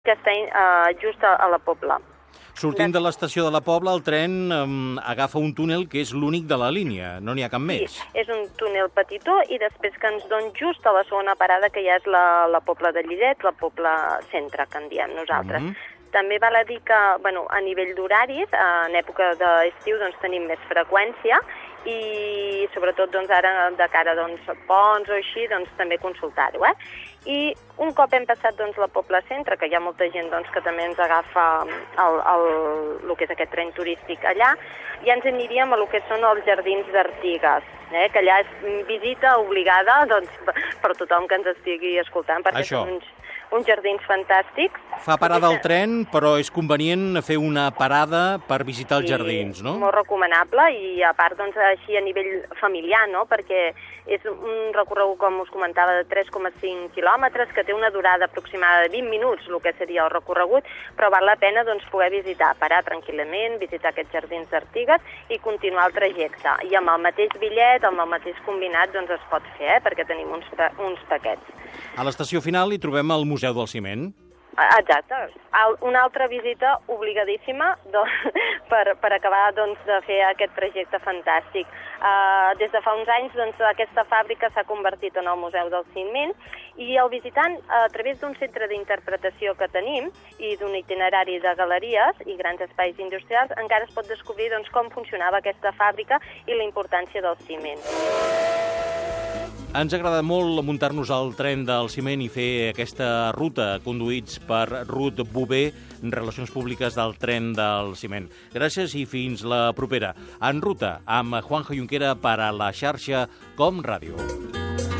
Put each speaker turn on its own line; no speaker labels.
que està just a la Pobla.
Sortint de l'estació de la Pobla, el tren agafa un túnel que és l'únic de la línia, no n'hi ha cap més.
Sí, és un túnel petitó i després que ens don just a la segona parada, que ja és la Pobla de Lillet, la Pobla Centre, que en diem nosaltres. També val a dir que, a nivell d'horaris, en època d'estiu tenim més freqüència i sobretot ara de cara a ponts o així, també consultar-ho. I un cop hem passat la Pobla Centre, que hi ha molta gent que també ens agafa el que és aquest tren turístic allà, ja ens aniríem a el que són els Jardins d'Artigues, que allà és visita obligada per tothom que ens estigui escoltant, perquè són uns jardins fantàstics.
Fa parada el tren, però és convenient fer una parada per visitar els jardins, no?
Molt recomanable i a part així a nivell familiar, no? Perquè és un recorregut, com us comentava, de 3,5 quilòmetres, que té una durada aproximada de 20 minuts, el que seria el recorregut, però val la pena poder visitar, parar tranquil·lament, visitar aquests jardins d'Artigues i continuar el trajecte. I amb el mateix bitllet, amb el mateix combinat, es pot fer, perquè tenim uns paquets.
A l'estació final hi trobem el Museu del Ciment.
Exacte. Una altra visita obligadíssima per acabar de fer aquest trajecte fantàstic. Des de fa uns anys aquesta fàbrica s'ha convertit en el Museu del Ciment i el visitant, a través d'un centre d'interpretació que tenim i d'un itinerari de galeries i grans espais industrials, encara es pot descobrir com funcionava aquesta fàbrica i la importància del ciment.
Ens agrada molt muntar-nos al tren del ciment i fer aquesta ruta conduïts per Ruth Bové, Relacions Públiques del tren del ciment. Gràcies i fins la propera. En ruta amb Juanjo Junquera per a la xarxa Com Ràdio.